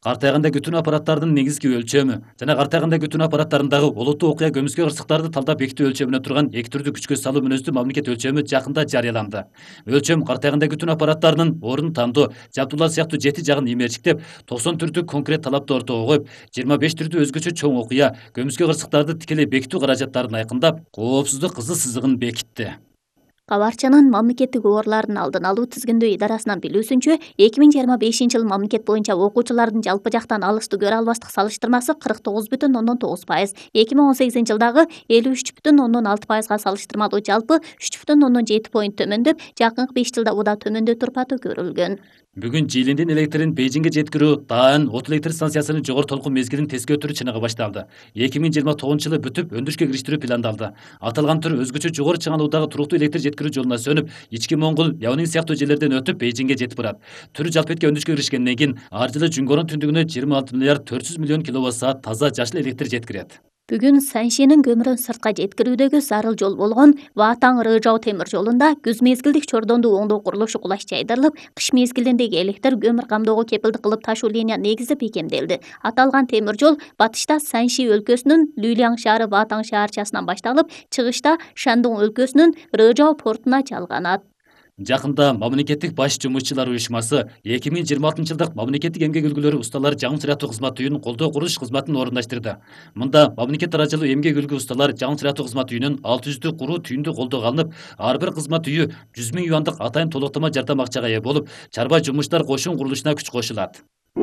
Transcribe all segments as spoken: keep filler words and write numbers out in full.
Картайганда күтүүнү аппараттарынын негизги өлчөмү жана картайганда күтүүнү аппараттарындагы олуттуу окуя көмүскө кырсыктарды талдап бекитүү өлчөмүнө турган эки түрдүү күчкө салуу мүнөздүү мамлекет өлчөмү жакында жарыяланды. Өлчөм картайганда күтүүнү аппараттарынын орун тандоо, жабдуулар сыяктуу жети жагын имерчиктеп, токсон түрдүү конкрет талапты ортого коюп, жыйырма беш түрдүү өзгөчө чоң окуя көмүскө кырсыктарды тикелей бекитүү каражаттарын айкындап, коопсуздук кызыл сызыгын бекитти. Кабарчанын мамлекеттик оорулардын алдын алуу тизгиндөө идарасынын билүүсүнчө, эки миң жыйырма бешинчи жылы мамлекет боюнча окуучулардын жалпы жактан алысты көрө албастык салыштырмасы кырк тогуз бүтүн ондон тогуз пайыз, эки миң он сегизинчи жылдагы элүү үч бүтүн ондон алты пайызга салыштырмалуу жалпы үч бүтүн ондон жети поинт төмөндөп, жакынкы беш жылда уда төмөндөй турпаты көрүлгөн. Бүгүн Жиилиндин электрин Бейжиңге жеткирүү Даан от электр станциясынын жогору толкун мезгилин тескөө түрү чыныгы башталды. эки миң жыйырма тогузунчу жылы бүтүп, өндүрүшкө кириштирүү пландалды. Аталган түр өзгөчө жогору чыңалуудагы туруктуу электр жеткирүү жолуна сөнүп, ички Моңгол, Яонин сыяктуу жерлерден өтүп Бейжиңге жетип барат. Түр жалпетке өндүрүшкө киришкенден кийин ар жылы Жүнгөрүн түндүгүнө жыйырма алты миллиард төрт жүз миллион киловатт саат таза жашыл электр жеткирет. Бүгүн Саншенин көмүрүн сыртка жеткирүүдөгү зарыл жол болгон Ваатаң-Рыжау темир жолунда күз мезгилдик чордондуу оңдоо курулушу кулаш жайдырылып, кыш мезгилиндеги электр көмүр камдоого кепилдик кылып ташуу линия негизи бекемделди. Аталган темир жол батышта Санши өлкөсүнүн Люлиаң шаары Ваатаң шаарчасынан башталып, чыгышта Шандун өлкөсүнүн Рыжау портуна жалганат. Жакында мамлекеттик баш жумушчулар уюшмасы эки миң жыйырма алтынчы жылдык мамлекеттик эмгек үлгүлөрү усталар жагым сыяктуу кызмат үйүнүн колдоо курулуш кызматын орундаштырды. Мында мамлекет даражалуу эмгек үлгү усталар жагым сыяктуу кызмат үйүнүн алты жүздүк куруу түйүндү колдоого алынып, ар бир кызмат үйү жүз миң юандык атайын толуктама жардам акчага ээ болуп, чарба жумуштар кошун курулушуна күч кошулат.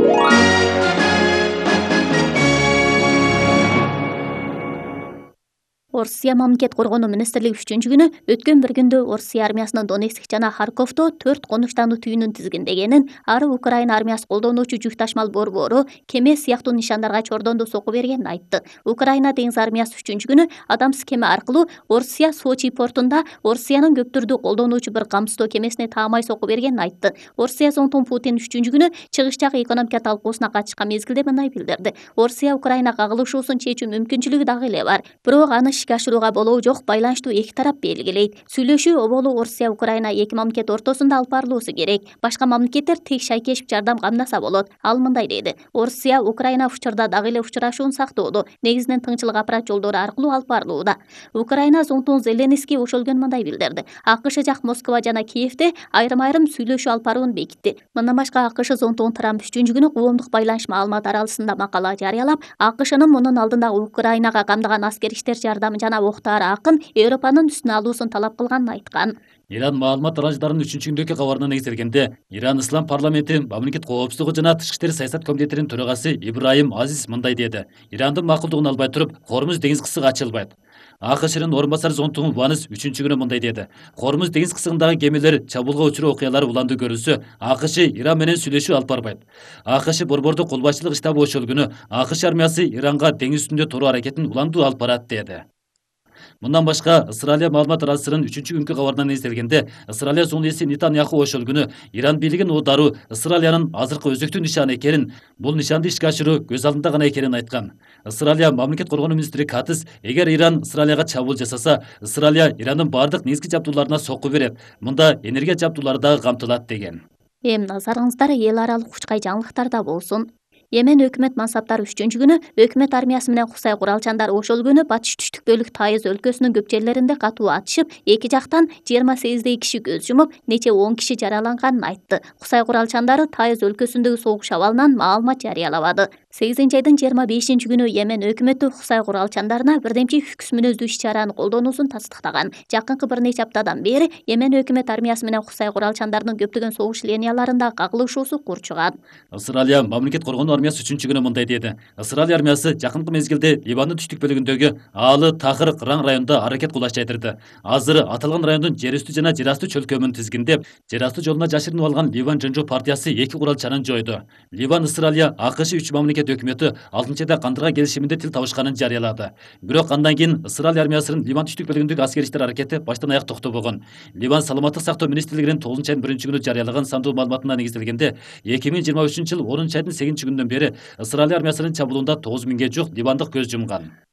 Орусия мамлекет коргонуу министрлиги үчүнчү күнү өткөн бир күндө Орусия армиясынын Донецк жана Харьковдо төрт конуштануу түйүнүн тизгиндегенин, ары Украина армиясы колдонуучу жүк ташмал борбору кеме сыяктуу нишандарга чордондуу сокку бергенин айтты. Украина деңиз армиясы үчүнчү күнү Адамс кеме аркылуу Орусия Сочи портунда Орусиянын көп түрдүү колдонуучу бир камсыздоо кемесине таамай сокку бергенин айтты. Орусия зонтун Путин үчүнчү күнү чыгыш жагы экономика талкуусуна катышкан мезгилде мындай билдирди. Орусия Украина кагылышуусун чечүү мүмкүнчүлүгү дагы эле бар. Бирок аны ишке ашырууга болоо жок, байланыштуу эки тарап белгилейт. Сүйлөшүү оболу Орусия Украина эки мамлекет ортосунда алып барылуусу керек. Башка мамлекеттер тек шайкешип жардам камдаса болот. Ал мындай деди: Орусия Украина учурда дагы эле учурашууну сактоодо, негизинен тыңчылык аппарат жолдору аркылуу алып барылууда. Украина зонтун Зеленский ошол күнү мындай билдирди: АКШ жак Москва жана Киевде айрым-айрым сүйлөшүү алып барууну бекитти. Мындан башка АКШ зонтун Трамп үчүнчү күнү коомдук байланыш маалымат аралысында макала жарыялап, АКШнын мунун алдында Украинага камдаган аскер иштер жардамы жана октары акын Европанын үстүнө алуусун талап кылганын айткан. Иран маалымат аралыштарынын үчүнчү күндөгү кабарына негизделгенде, Иран Ислам парламенти мамлекет коопсуздугу жана тышкы иштер саясат комитетинин төрагасы Ибраим Азиз мындай деди: Ирандын макулдугун албай туруп, Хормуз деңиз кысыгы ачылбайт. АКШнын орун басары зонтугу Ванс үчүнчү күнү мындай деди: Хормуз деңиз кысыгындагы кемелер чабуулга учуруу окуялары уланды көрүлсө, АКШ Иран менен сүйлөшүү алып барбайт. АКШ борбордук кол башчылык штабы ошол күнү АКШ армиясы Иранга деңиз үстүндө туруу аракетин уландуу алып барат деди. Мындан башка Ысыралия маалымат аралыштарынын үчүнчү күнкү кабарына негизделгенде, Ысыралия зуунеси Нетаньяху ошол күнү Иран бийлигин оодаруу Ысыралиянын азыркы өзөктүк нишаны экенин, бул нишанды ишке ашыруу көз алдында гана экенин айткан. Ысыралия мамлекет коргонуу министри Катыс: эгер Иран Ысыралияга чабуул жасаса, Ысыралия Ирандын бардык негизги жабдууларына сокку берет, мында энергия жабдуулары дагы камтылат деген. Эми назарыңыздар эл аралык учкай жаңылыктарда болсун. Йемен өкмөт мансаптары үчүнчү күнү өкмөт армиясы менен Кусай куралчандары ошол күнү батыш түштүк бөлүк Тайыз өлкөсүнүн көп жерлеринде катуу атышып, эки жактан жыйырма сегиздей киши көз жумуп, нече он киши жараланганын айтты. Кусай куралчандары Тайыз өлкөсүндөгү согуш абалынан маалымат жарыялабады. сегизинчи айдын жыйырма бешинчи күнү Йемен өкмөтү Кусай куралчандарына бирдемчи хүкс мүнөздүү иш-чараны колдонуусун тастыктаган. Жакынкы бир нече аптадан бери Йемен өкмөт армиясы менен Кусай куралчандарынын көптөгөн согуш линияларында кагылышуусу курчуган. Ысыралия мамлекет коргонуу армиясы үчүнчү күнү мындай деди: Ысыралия армиясы жакынкы мезгилде Ливандын түштүк бөлүгүндөгү Аалы Тахыр Кыран районунда аракет кулаш жайдырды. Азыр аталган райондун жер үстү жана жер асты чөлкөмүн тизгиндеп, жер асты жолуна жашырынып алган Ливан Жонжо партиясы эки куралчанын жойду. Ливан Ысыралия АКШ үч мамлекет өкмөтү алтынчы айда кандырга келишиминде тил табышканын жарыялады. Бирок андан кийин Ысыралия армиясынын Ливан түштүк бөлүгүндөгү аскер иштер аракети баштан аяк токтобогон. Ливан саламаттык сактоо министрлигинин тогузунчу айдын биринчи күнү жарыялаган сандуу маалыматына негизделгенде, эки миң жыйырма үчүнчү жыл онунчу айдын сегизинчи күнүнөн бери Ысыралия армиясынын чабуулунда тогуз миңге жук ливандык көз жумган.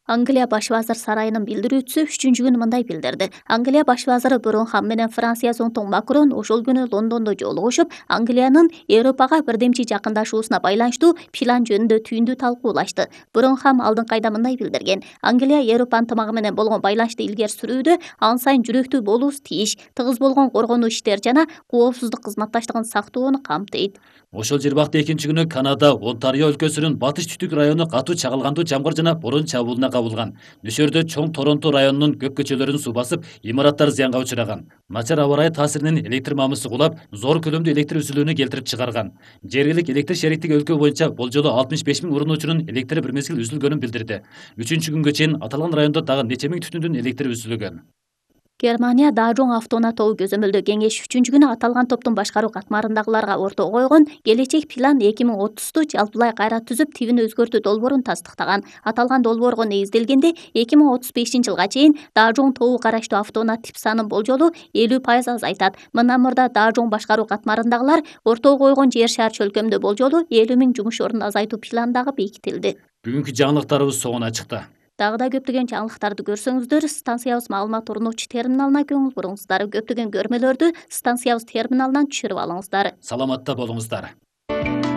Англия баш вазыр сарайынын билдирүүчүсү үчүнчү күнү мындай билдирди. Англия баш вазыры Бронхам менен Франция зонтугу Макрон ошол күнү Лондондо жолугушуп, Англиянын Европага бирдемчи жакындашуусуна байланыштуу план жөнүндө түйүндүү талкуулашты. Бронхам алдыңкы айда мындай билдирген: Англия Европа ынтымагы менен болгон байланышты илгери сүрүүдө ан сайын жүрөктүү болуусу тийиш, тыгыз болгон коргонуу иштери жана коопсуздук кызматташтыгын сактоону камтыйт. Ошол жырбакта экинчи күнү Канада Онтарио өлкөсүнүн батыш түтүк району катуу чагылгандуу жамгыр жана борон чабуулуна кабылган. Нөшөрдө чоң Торонто районунун көп көчөлөрүн суу басып, имараттар зыянга учураган. Начар аба ырайы таасиринен электр мамысы кулап, зор көлөмдүү электр үзүлүүнү келтирип чыгарган. Жергиликтик электр шериктиги өлкө боюнча болжолу алтымыш беш миң уруунуучунун электри бир мезгил үзүлгөнүн билдирди. Үчүнчү күнгө чейин аталган райондо дагы нече миң түтүндүн электри үзүлгөн. Германия Даажоң автоунаа тобу көзөмөлдөө кеңеш үчүнчү күнү аталган топтун башкаруу катмарындагыларга ортого койгон келечек план эки миң отузду жалпылай кайра түзүп, тибин өзгөртүү долбоорун тастыктаган. Аталган долбоорго негизделгенде эки миң отуз бешинчи жылга чейин Даажоң тобу караштуу автоунаа тип санын болжолу элүү пайыз азайтат. Мындан мурда Даажоң башкаруу катмарындагылар ортого койгон жер шаар чөлкөмүндө болжолу элүү миң жумуш ордун азайтуу планы дагы бекитилди. Бүгүнкү жаңылыктарыбыз соңуна чыкты. Дагы да көптөгөн жаңылыктарды көрсөңүздөр, станциябыз маалымат орнотуучу терминалына көңүл буруңуздар. Көптөгөн көрмөлөрдү станциябыз терминалынан түшүрүп алыңыздар. Саламатта болуңуздар.